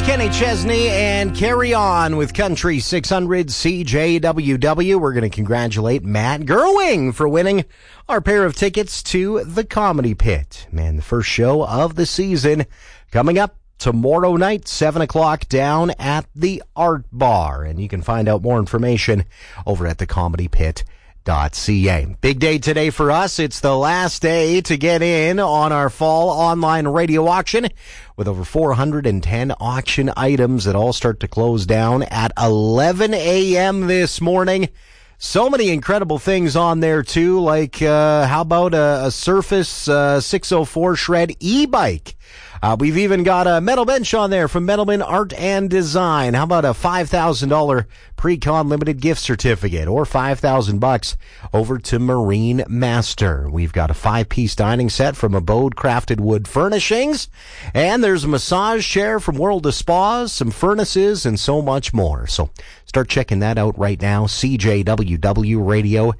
It's Kenny Chesney and Carry On with Country 600 CJWW. We're going to congratulate Matt Gerwing for winning our pair of tickets to the Comedy Pit. Man, the first show of the season coming up tomorrow night, 7 o'clock down at the Art Bar. And you can find out more information over at thecomedypit.ca. Big day today for us. It's the last day to get in on our fall online radio auction with over 410 auction items that all start to close down at 11 a.m. this morning. So many incredible things on there, too, like how about a Surface 604 Shred e-bike? We've even got a metal bench on there from Metalman Art and Design. How about a $5,000 Pre-Con limited gift certificate or $5,000 over to Marine Master? We've got a 5-piece dining set from Abode Crafted Wood Furnishings. And there's a massage chair from World of Spas, some furnaces, and so much more. So start checking that out right now, CJWWradio.com.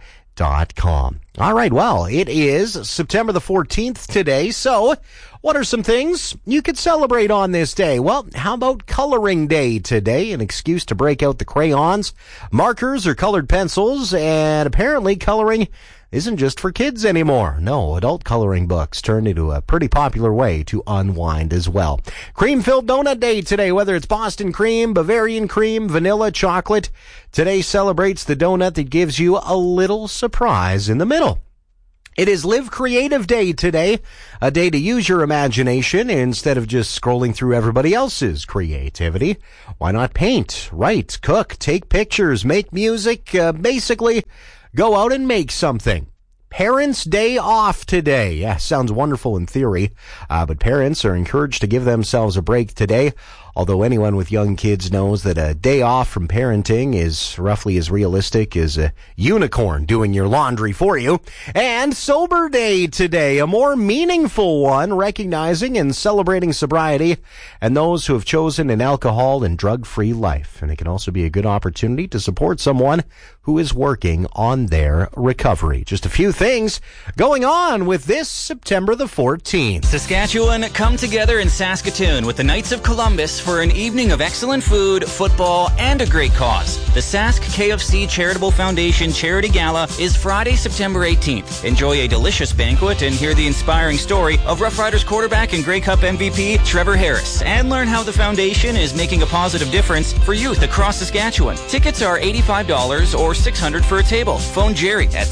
All right, well, it is September the 14th today, so what are some things you could celebrate on this day? Well, how about Coloring Day today? An excuse to break out the crayons, markers, or colored pencils, and apparently coloring isn't just for kids anymore. No, adult coloring books turned into a pretty popular way to unwind as well. Cream-filled donut day today, whether it's Boston cream, Bavarian cream, vanilla, chocolate. Today celebrates the donut that gives you a little surprise in the middle. It is Live Creative Day today, a day to use your imagination instead of just scrolling through everybody else's creativity. Why not paint, write, cook, take pictures, make music, basically go out and make something. Parents' Day off today. Yeah, sounds wonderful in theory, but parents are encouraged to give themselves a break today, although anyone with young kids knows that a day off from parenting is roughly as realistic as a unicorn doing your laundry for you. And Sober Day today, a more meaningful one, recognizing and celebrating sobriety and those who have chosen an alcohol and drug-free life. And it can also be a good opportunity to support someone who is working on their recovery. Just a few things going on with this September the 14th. Saskatchewan come together in Saskatoon with the Knights of Columbus for an evening of excellent food, football, and a great cause. The Sask KFC Charitable Foundation Charity Gala is Friday, September 18th. Enjoy a delicious banquet and hear the inspiring story of Rough Riders quarterback and Grey Cup MVP Trevor Harris, and learn how the foundation is making a positive difference for youth across Saskatchewan. Tickets are $85 or $600 for a table. Phone Jerry at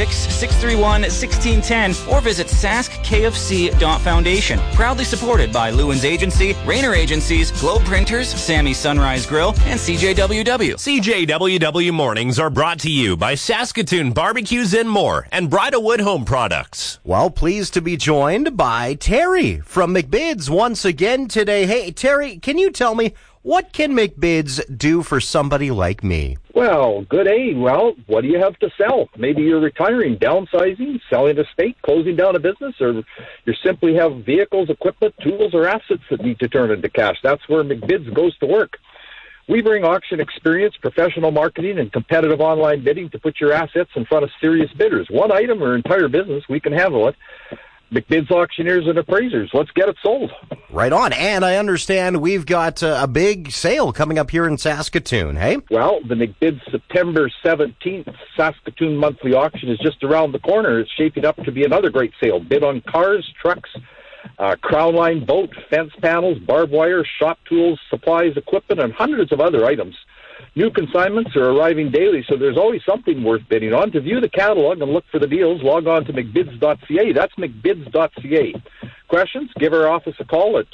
306-631-1610 or visit SaskKFC.Foundation. Proudly supported by Lewin's Agency, Rayner Agencies, Globe Printers, Sammy's Sunrise Grill, and CJWW. CJWW Mornings are brought to you by Saskatoon Barbecues and More and Bridalwood Home Products. Well, pleased to be joined by Terry from McBid's once again today. Hey, Terry, can you tell me, what can McBid's do for somebody like me? Well, good day. Well, what do you have to sell? Maybe you're retiring, downsizing, selling a estate, closing down a business, or you simply have vehicles, equipment, tools, or assets that need to turn into cash. That's where McBid's goes to work. We bring auction experience, professional marketing, and competitive online bidding to put your assets in front of serious bidders. One item or entire business, we can handle it. McBid's Auctioneers and Appraisers. Let's get it sold. Right on. And I understand we've got a big sale coming up here in Saskatoon, hey? Well, the McBid's September 17th Saskatoon monthly auction is just around the corner. It's shaping up to be another great sale. Bid on cars, trucks, crown line boat, fence panels, barbed wire, shop tools, supplies, equipment, and hundreds of other items. New consignments are arriving daily, so there's always something worth bidding on. To view the catalog and look for the deals, log on to McBids.ca. That's McBids.ca. Questions? Give our office a call at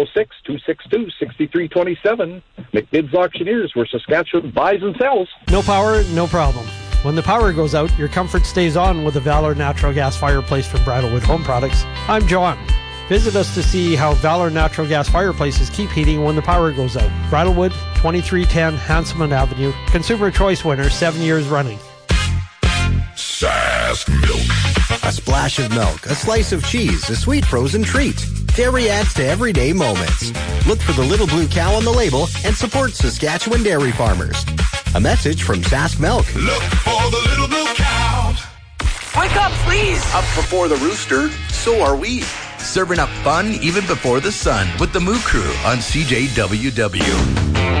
306-262-6327. McBids Auctioneers, where Saskatchewan buys and sells. No power, no problem. When the power goes out, your comfort stays on with a Valor Natural Gas Fireplace from Bridalwood Home Products. I'm John. Visit us to see how Valor Natural Gas Fireplaces keep heating when the power goes out. Bridalwood, 2310 Hanselman Avenue. Consumer Choice winner, 7 years running. Sask Milk. A splash of milk, a slice of cheese, a sweet frozen treat. Dairy adds to everyday moments. Look for the little blue cow on the label and support Saskatchewan dairy farmers. A message from Sask Milk. Look for the little blue cow. Wake up, please! Up before the rooster, so are we. Serving up fun even before the sun with the Moo Crew on CJWW.